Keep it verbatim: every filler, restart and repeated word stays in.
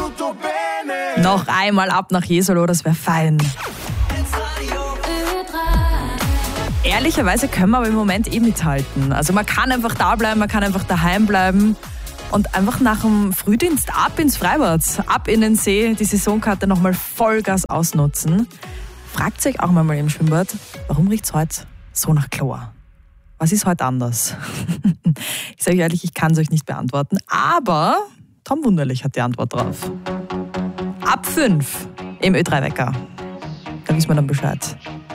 Noch einmal ab nach Jesolo, das wäre fein. Ehrlicherweise können wir aber im Moment eh mithalten. Also man kann einfach da bleiben, man kann einfach daheim bleiben und einfach nach dem Frühdienst ab ins Freibad, ab in den See, die Saisonkarte nochmal Vollgas ausnutzen. Fragt euch auch mal im Schwimmbad, warum riecht es heute so nach Chlor? Was ist heute anders? Ich sage ehrlich, ich kann es euch nicht beantworten, aber Tom Wunderlich hat die Antwort drauf. Ab fünf im Ö drei Wecker. Da wissen wir dann Bescheid.